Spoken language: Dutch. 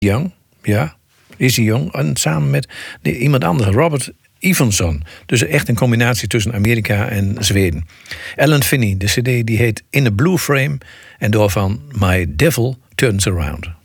Young, ja, is hij jong. En samen met iemand anders, Robert Evenson. Dus echt een combinatie tussen Amerika en Zweden. Alan Finney, de cd die heet In a Blue Frame. En daarvan My Devil Turns Around.